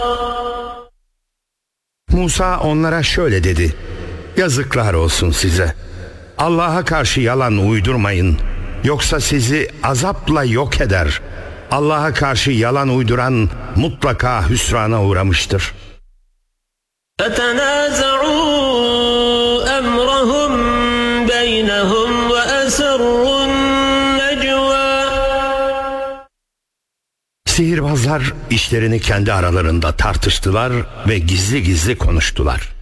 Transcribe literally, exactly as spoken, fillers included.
Musa onlara şöyle dedi: yazıklar olsun size. Allah'a karşı yalan uydurmayın, yoksa sizi azapla yok eder. Allah'a karşı yalan uyduran mutlaka hüsrana uğramıştır. فَتَنَازَعُوا أَمْرَهُمْ بَيْنَهُمْ وَأَسَرُّوا النَّجْوَى. Sihirbazlar işlerini kendi aralarında tartıştılar ve gizli gizli konuştular.